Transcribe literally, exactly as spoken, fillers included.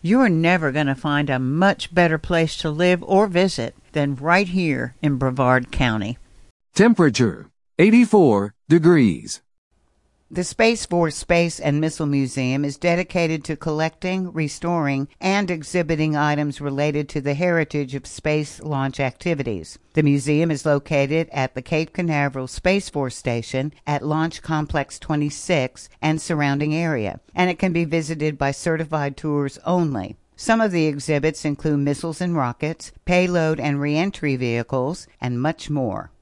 You're never going to find a much better place to live or visit than right here in Brevard County. Temperature, eighty-four degrees. The Space Force Space and Missile Museum is dedicated to collecting, restoring, and exhibiting items related to the heritage of space launch activities. The museum is located at the Cape Canaveral Space Force Station at Launch Complex twenty-six and surrounding area, and it can be visited by certified tours only. Some of the exhibits include missiles and rockets, payload and reentry vehicles, and much more.